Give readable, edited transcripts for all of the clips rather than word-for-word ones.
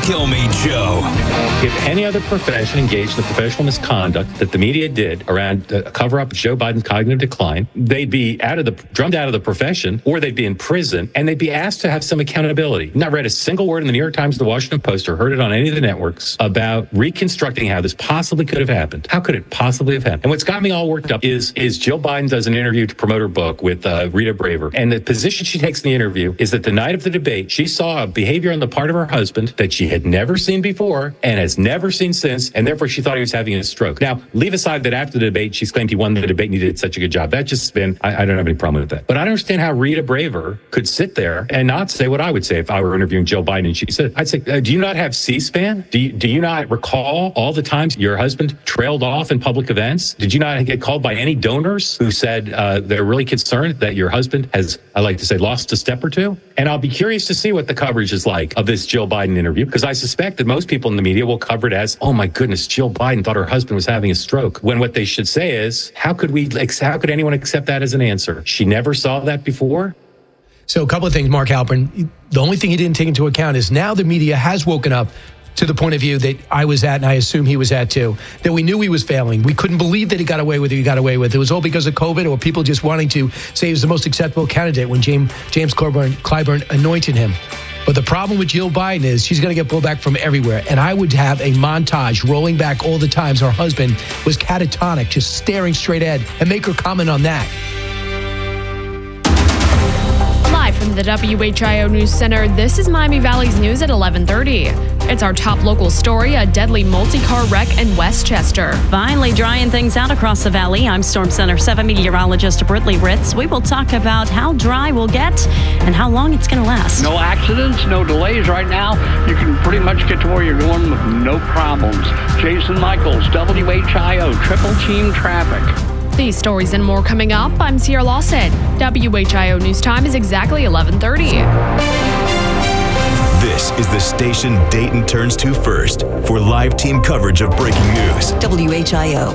Kill Me Joe. If any other profession engaged in the professional misconduct that the media did around the cover-up of Joe Biden's cognitive decline, they'd be drummed out of the profession, or they'd be in prison, and they'd be asked to have some accountability. Not read a single word in the New York Times or the Washington Post or heard it on any of the networks about reconstructing how this possibly could have happened. How could it possibly have happened? And what's got me all worked up is Jill Biden does an interview to promote her book with Rita Braver. And the position she takes in the interview is that the night of the debate, she saw a behavior on the part of her husband that she had never seen before and has never seen since, and therefore she thought he was having a stroke. Now, leave aside that after the debate, she's claimed he won the debate and he did such a good job. That's just been, I don't have any problem with that. But I don't understand how Rita Braver could sit there and not say what I would say if I were interviewing Jill Biden and she said, I'd say, do you not have C-SPAN? Do you not recall all the times your husband trailed off in public events? Did you not get called by any donors who said they're really concerned that your husband has, I like to say, lost a step or two? And I'll be curious to see what the coverage is like of this Jill Biden interview, because I suspect that most people in the media will cover it as, oh my goodness, Jill Biden thought her husband was having a stroke. When what they should say is, how could anyone accept that as an answer? She never saw that before? So a couple of things, Mark Halperin. The only thing he didn't take into account is now the media has woken up to the point of view that I was at, and I assume he was at too, that we knew he was failing. We couldn't believe that he got away with it. It was all because of COVID or people just wanting to say he was the most acceptable candidate when James Clyburn anointed him. But the problem with Jill Biden is she's going to get blowback from everywhere. And I would have a montage rolling back all the times her husband was catatonic, just staring straight ahead, and make her comment on that. Live from the WHIO News Center, this is Miami Valley's news at 11:30. It's our top local story, a deadly multi-car wreck in Westchester. Finally drying things out across the valley. I'm Storm Center 7 meteorologist Britley Ritz. We will talk about how dry we'll get and how long it's going to last. No accidents, no delays right now. You can pretty much get to where you're going with no problems. Jason Michaels, WHIO, Triple Team Traffic. These stories and more coming up. I'm Sierra Lawson. WHIO News Time is exactly 11:30. This is the station Dayton turns to first for live team coverage of breaking news. WHIO.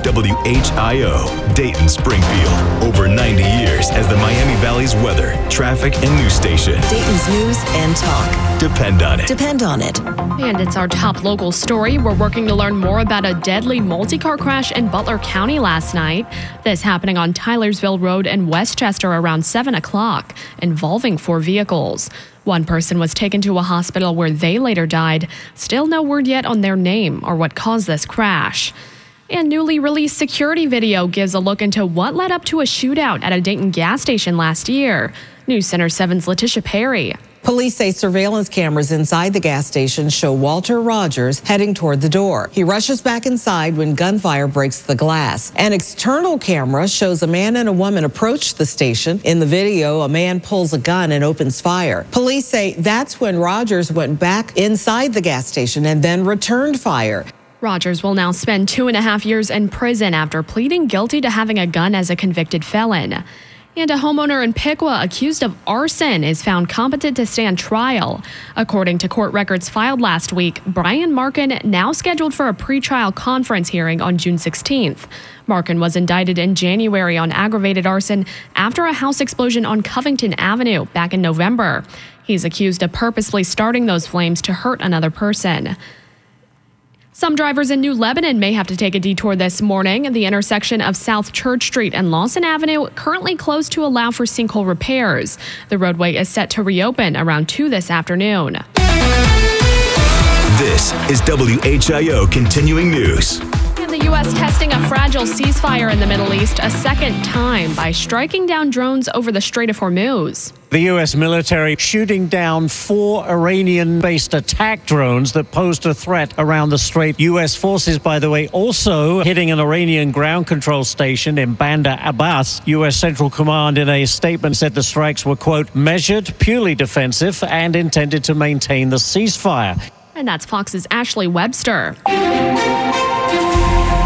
WHIO, Dayton Springfield. Over 90 years as the Miami Valley's weather, traffic, and news station. Dayton's news and talk. Depend on it. Depend on it. And it's our top local story. We're working to learn more about a deadly multi-car crash in Butler County last night. This happening on Tylersville Road in Westchester around 7 o'clock, involving 4 vehicles. One person was taken to a hospital where they later died. Still no word yet on their name or what caused this crash. And newly released security video gives a look into what led up to a shootout at a Dayton gas station last year. News Center 7's Letitia Perry. Police say surveillance cameras inside the gas station show Walter Rogers heading toward the door. He rushes back inside when gunfire breaks the glass. An external camera shows a man and a woman approach the station. In the video, a man pulls a gun and opens fire. Police say that's when Rogers went back inside the gas station and then returned fire. Rogers will now spend 2.5 years in prison after pleading guilty to having a gun as a convicted felon. And a homeowner in Piqua accused of arson is found competent to stand trial. According to court records filed last week, Brian Markin now scheduled for a pretrial conference hearing on June 16th. Markin was indicted in January on aggravated arson after a house explosion on Covington Avenue back in November. He's accused of purposely starting those flames to hurt another person. Some drivers in New Lebanon may have to take a detour this morning. The intersection of South Church Street and Lawson Avenue currently closed to allow for sinkhole repairs. The roadway is set to reopen around 2 this afternoon. This is WHIO Continuing News. The U.S. testing a fragile ceasefire in the Middle East a second time by striking down drones over the Strait of Hormuz. The U.S. military shooting down 4 Iranian-based attack drones that posed a threat around the strait. U.S. forces, by the way, also hitting an Iranian ground control station in Bandar Abbas. U.S. Central Command in a statement said the strikes were, quote, measured, purely defensive, and intended to maintain the ceasefire. And that's Fox's Ashley Webster. The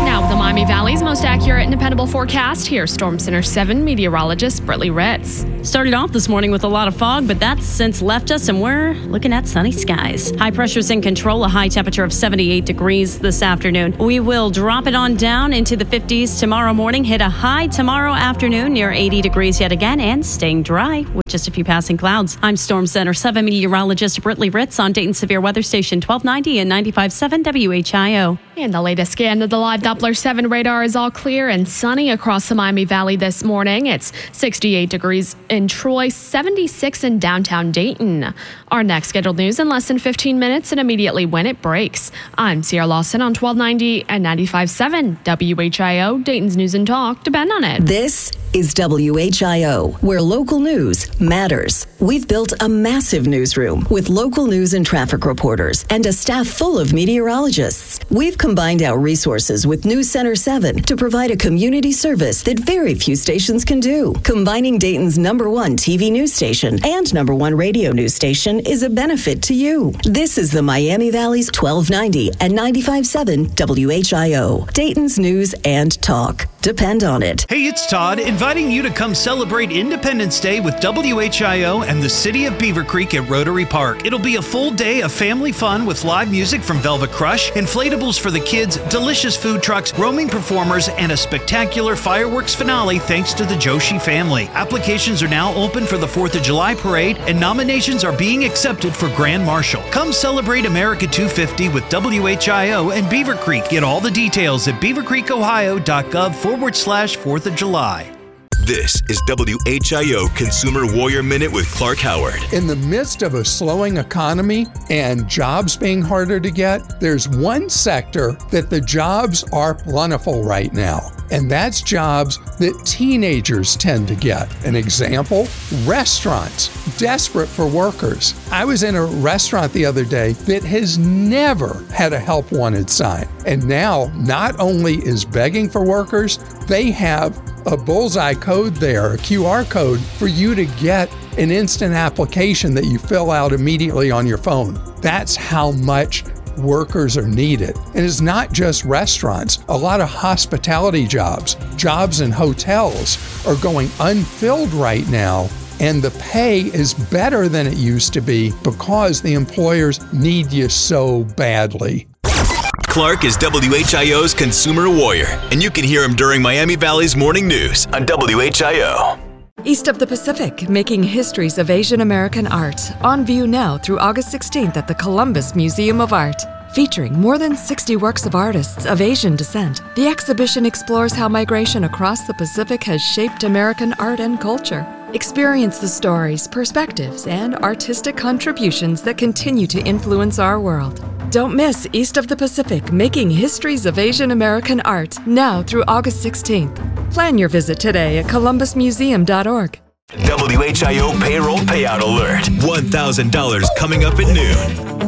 Miami Valley's most accurate and dependable forecast, here's Storm Center 7 meteorologist Brittany Ritz. Started off this morning with a lot of fog, but that's since left us and we're looking at sunny skies. High pressure's in control, a high temperature of 78 degrees this afternoon. We will drop it on down into the 50s tomorrow morning, hit a high tomorrow afternoon near 80 degrees yet again, and staying dry with just a few passing clouds. I'm Storm Center 7 meteorologist Brittany Ritz on Dayton Severe Weather Station 1290 and 95.7 WHIO. And the latest scan of the live Doppler 7 radar is all clear and sunny across the Miami Valley this morning. It's 68 degrees in Troy, 76 in downtown Dayton. Our next scheduled news in less than 15 minutes and immediately when it breaks. I'm Sierra Lawson on 1290 and 95.7 WHIO, Dayton's News and Talk. Depend on it. This is WHIO, where local news matters. We've built a massive newsroom with local news and traffic reporters and a staff full of meteorologists. We've combined our resources with News Center 7 to provide a community service that very few stations can do. Combining Dayton's #1 TV news station and #1 radio news station is a benefit to you. This is the Miami Valley's 1290 and 95.7 WHIO, Dayton's News and Talk. Depend on it. Hey, it's Todd, inviting you to come celebrate Independence Day with WHIO and the City of Beaver Creek at Rotary Park. It'll be a full day of family fun with live music from Velvet Crush, inflatables for the kids, delicious food trucks, roaming performers, and a spectacular fireworks finale thanks to the Joshi family. Applications are now open for the 4th of July parade, and nominations are being accepted for Grand Marshal. Come celebrate America 250 with WHIO and Beaver Creek. Get all the details at beavercreekohio.gov/4th of July. This is WHIO Consumer Warrior Minute with Clark Howard. In the midst of a slowing economy and jobs being harder to get, there's one sector that the jobs are plentiful right now, and that's jobs that teenagers tend to get. An example, restaurants, desperate for workers. I was in a restaurant the other day that has never had a help wanted sign, and now not only is begging for workers, they have a bullseye code there, a QR code for you to get an instant application that you fill out immediately on your phone. That's how much workers are needed. And it's not just restaurants. A lot of hospitality jobs in hotels are going unfilled right now, and the pay is better than it used to be because the employers need you so badly. Clark is WHIO's Consumer Warrior, and you can hear him during Miami Valley's morning news on WHIO. East of the Pacific, making histories of Asian American art. On view now through August 16th at the Columbus Museum of Art. Featuring more than 60 works of artists of Asian descent, the exhibition explores how migration across the Pacific has shaped American art and culture. Experience the stories, perspectives, and artistic contributions that continue to influence our world. Don't miss East of the Pacific, making histories of Asian American art, now through August 16th. Plan your visit today at columbusmuseum.org. WHIO payroll payout alert. $1,000 coming up at noon.